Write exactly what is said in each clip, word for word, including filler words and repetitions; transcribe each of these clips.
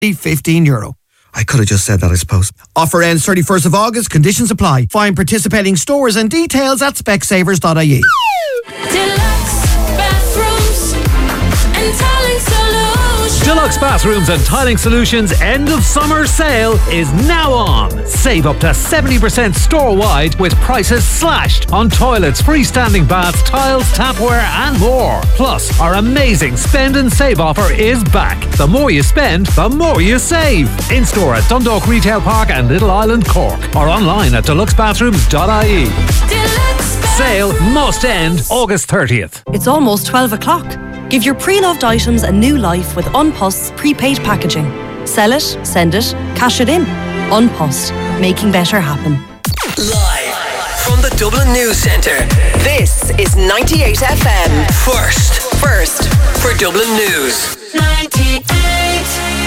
fifteen euro. I could have just said that, I suppose. Offer ends thirty-first of August. Conditions apply. Find participating stores and details at specsavers dot I E. Deluxe bathrooms and tiling solutions. Deluxe Bathrooms and Tiling Solutions end of summer sale is now on. Save up to seventy percent store-wide with prices slashed on toilets, freestanding baths, tiles, tapware and more. Plus, our amazing spend and save offer is back. The more you spend, the more you save. In-store at Dundalk Retail Park and Little Island, Cork. Or online at deluxe bathrooms dot I E. Deluxe Sale must end August thirtieth. It's almost twelve o'clock. Give your pre-loved items a new life with Unpost's prepaid packaging. Sell it, send it, cash it in. Unpost, making better happen. Live from the Dublin News Centre, this is ninety-eight F M. First, first for Dublin News. ninety-eight.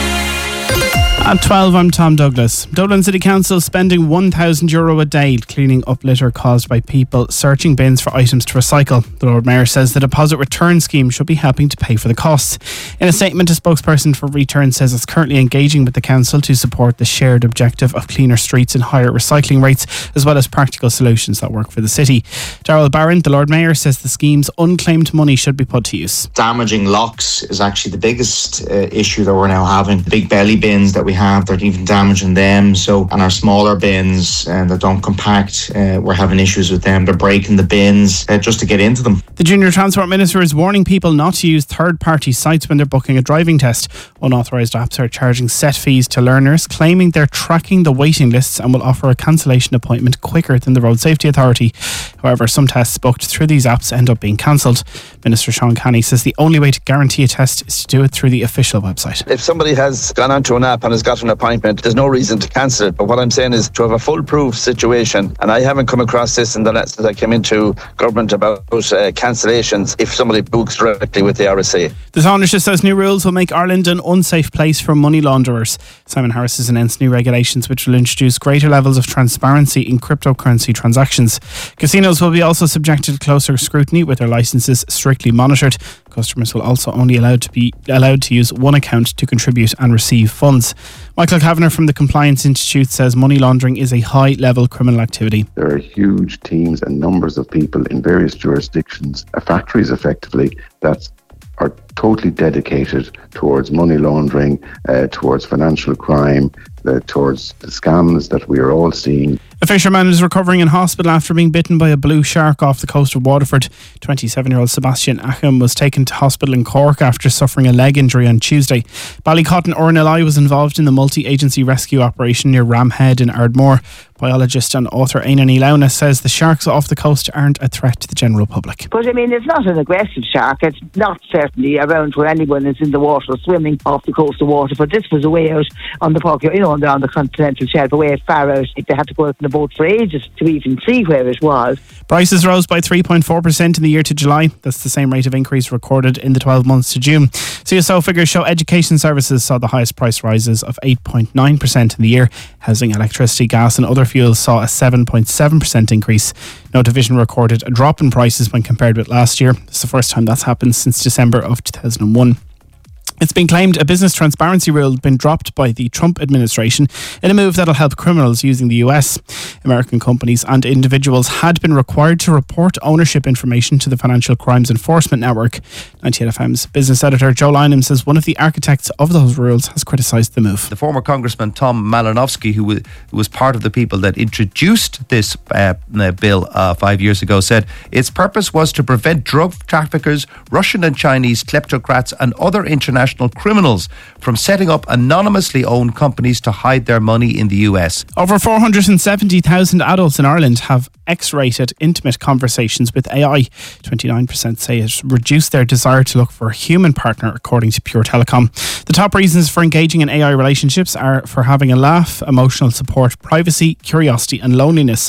At twelve, I'm Tom Douglas. Dublin City Council spending one thousand euro a day cleaning up litter caused by people searching bins for items to recycle. The Lord Mayor says the deposit return scheme should be helping to pay for the costs. In a statement, a spokesperson for Return says it's currently engaging with the council to support the shared objective of cleaner streets and higher recycling rates, as well as practical solutions that work for the city. Darrell Barron, the Lord Mayor, says the scheme's unclaimed money should be put to use. Damaging locks is actually the biggest uh, issue that we're now having. The big belly bins that we have, they're even damaging them. So, and our smaller bins uh, that don't compact, uh, we're having issues with them. They're breaking the bins uh, just to get into them. The Junior Transport Minister is warning people not to use third-party sites when they're booking a driving test. Unauthorised apps are charging set fees to learners, claiming they're tracking the waiting lists and will offer a cancellation appointment quicker than the Road Safety Authority. However, some tests booked through these apps end up being cancelled. Minister Sean Canny says the only way to guarantee a test is to do it through the official website. If somebody has gone onto an app and has got an appointment, there's no reason to cancel it. But what I'm saying is to have a foolproof situation, and I haven't come across this in the last that I came into government about uh, cancellations if somebody books directly with the R S A. The Taoiseach says new rules will make Ireland an unsafe place for money launderers. Simon Harris has announced new regulations which will introduce greater levels of transparency in cryptocurrency transactions. Casinos will be also subjected to closer scrutiny with their licences strictly monitored. Customers will also only allowed to be allowed to use one account to contribute and receive funds. Michael Kavanagh from the Compliance Institute says money laundering is a high-level criminal activity. There are huge teams and numbers of people in various jurisdictions, uh, factories effectively, that are totally dedicated towards money laundering, uh, towards financial crime, uh, towards the scams that we are all seeing. A fisherman is recovering in hospital after being bitten by a blue shark off the coast of Waterford. twenty-seven-year-old Sebastian Acham was taken to hospital in Cork after suffering a leg injury on Tuesday. Ballycotton R N L I was involved in the multi-agency rescue operation near Ramhead in Ardmore. Biologist and author Ainan Ilauna says the sharks off the coast aren't a threat to the general public. But I mean, it's not an aggressive shark. It's not certainly around where anyone is in the water swimming off the coast of Waterford. This was a way out on the pocket, you know, on the, on the continental shelf, a way far out. They had to go out in the boat for ages to even see where it was. Prices rose by three point four percent in the year to July. That's the same rate of increase recorded in the twelve months to June. C S O figures show education services saw the highest price rises of eight point nine percent in the year. Housing, electricity, gas and other fuels saw a seven point seven percent increase. No division recorded a drop in prices when compared with last year. It's the first time that's happened since December of two thousand one. It's been claimed a business transparency rule had been dropped by the Trump administration in a move that'll help criminals using the U S. American companies and individuals had been required to report ownership information to the Financial Crimes Enforcement Network. ninety-eight F M's business editor Joe Lynham says one of the architects of those rules has criticised the move. The former Congressman Tom Malinowski, who was, who was part of the people that introduced this uh, bill uh, five years ago, said its purpose was to prevent drug traffickers, Russian and Chinese kleptocrats and other international criminals from setting up anonymously owned companies to hide their money in the U S. Over four hundred seventy thousand adults in Ireland have X-rated intimate conversations with A I. twenty-nine percent say it reduced their desire to look for a human partner, according to Pure Telecom. The top reasons for engaging in A I relationships are for having a laugh, emotional support, privacy, curiosity and loneliness.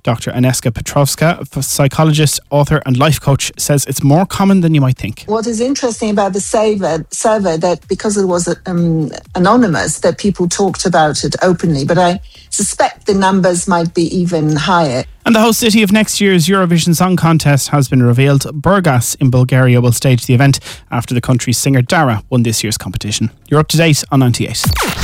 Doctor Aneska Petrovska, a psychologist, author and life coach, says it's more common than you might think. What is interesting about the survey, survey that because it was um, anonymous, that people talked about it openly, but I suspect the numbers might be even higher. And the host city of next year's Eurovision Song Contest has been revealed. Burgas in Bulgaria will stage the event after the country's singer Dara won this year's competition. You're up to date on ninety-eight.